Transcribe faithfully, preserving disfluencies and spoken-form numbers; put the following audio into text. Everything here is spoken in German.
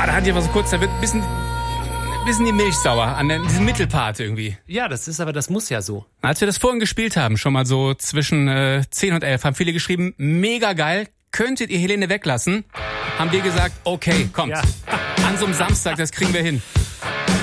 da hatte ich aber so kurz, da wird ein bisschen, ein bisschen die Milch sauer an den, diesem Mittelpart irgendwie. Ja, das ist aber, das muss ja so. Als wir das vorhin gespielt haben, schon mal so zwischen äh, zehn und elf, haben viele geschrieben, mega geil, könntet ihr Helene weglassen? Haben wir gesagt, okay, kommt. Ja. An so einem Samstag, das kriegen wir hin.